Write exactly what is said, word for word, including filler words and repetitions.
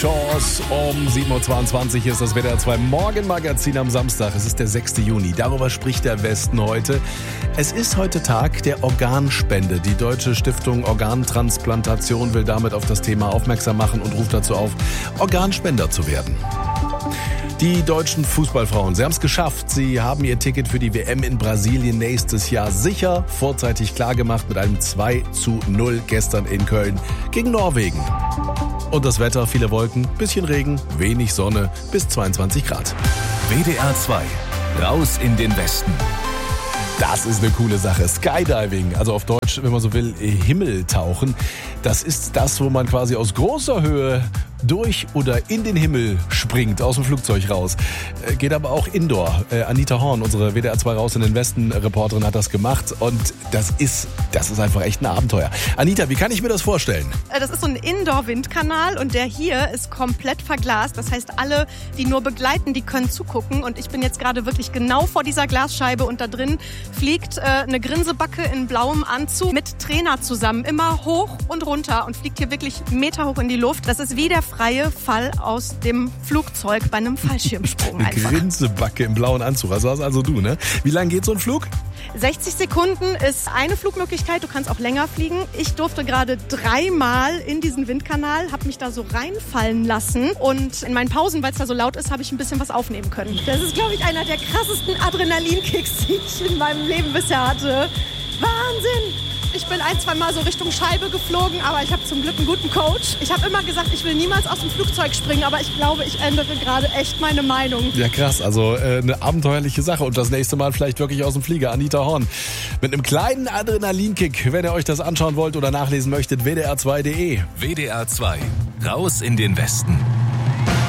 Chance. Um sieben Uhr zweiundzwanzig ist das W D R zwei Morgenmagazin am Samstag. Es ist der sechste Juni. Darüber spricht der Westen heute. Es ist heute Tag der Organspende. Die Deutsche Stiftung Organtransplantation will damit auf das Thema aufmerksam machen und ruft dazu auf, Organspender zu werden. Die deutschen Fußballfrauen, sie haben es geschafft. Sie haben ihr Ticket für die W M in Brasilien nächstes Jahr sicher vorzeitig klargemacht mit einem zwei zu null gestern in Köln gegen Norwegen. Und das Wetter, viele Wolken, bisschen Regen, wenig Sonne, bis zweiundzwanzig Grad. W D R zwei, raus in den Westen. Das ist eine coole Sache. Skydiving, also auf Deutsch, wenn man so will, Himmeltauchen. Das ist das, wo man quasi aus großer Höhe durch oder in den Himmel springt, aus dem Flugzeug raus. Geht aber auch indoor. Anita Horn, unsere W D R zwei Raus in den Westen Reporterin, hat das gemacht und das ist, das ist einfach echt ein Abenteuer. Anita, wie kann ich mir das vorstellen? Das ist so ein Indoor-Windkanal und der hier ist komplett verglast. Das heißt, alle, die nur begleiten, die können zugucken und ich bin jetzt gerade wirklich genau vor dieser Glasscheibe und da drin fliegt äh, eine Grinsebacke in blauem Anzug mit Trainer zusammen, immer hoch und runter und fliegt hier wirklich meterhoch in die Luft. Das ist wie der freie Fall aus dem Flugzeug bei einem Fallschirmsprung einfach. Grinsebacke im blauen Anzug, also das also du, ne? Wie lang geht so ein Flug? sechzig Sekunden ist eine Flugmöglichkeit, du kannst auch länger fliegen. Ich durfte gerade dreimal in diesen Windkanal, habe mich da so reinfallen lassen und in meinen Pausen, weil es da so laut ist, habe ich ein bisschen was aufnehmen können. Das ist, glaube ich, einer der krassesten Adrenalinkicks, die ich in meinem Leben bisher hatte. Wahnsinn! Ich bin ein, zwei Mal so Richtung Scheibe geflogen, aber ich habe zum Glück einen guten Coach. Ich habe immer gesagt, ich will niemals aus dem Flugzeug springen, aber ich glaube, ich ändere gerade echt meine Meinung. Ja, krass. Also äh, eine abenteuerliche Sache. Und das nächste Mal vielleicht wirklich aus dem Flieger. Anita Horn mit einem kleinen Adrenalinkick. Wenn ihr euch das anschauen wollt oder nachlesen möchtet, W D R zwei punkt de. W D R zwei, raus in den Westen.